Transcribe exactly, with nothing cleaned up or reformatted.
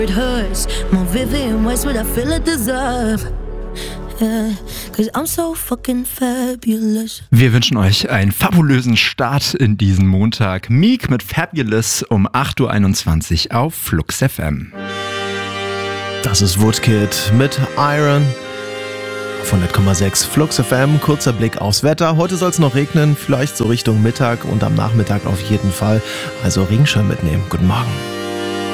It hurts more vivid in ways what I feel it deserve. Yeah, 'cause I'm so fucking fabulous. Wir wünschen euch einen fabulösen Start in diesen Montag. Meek mit Fabulous um acht Uhr einundzwanzig auf Flux F M. Das ist Woodkid mit Iron auf hundert Komma sechs Flux F M. Kurzer Blick aufs Wetter. Heute soll es noch regnen, vielleicht so Richtung Mittag und am Nachmittag auf jeden Fall. Also Regenschirm mitnehmen. Guten Morgen.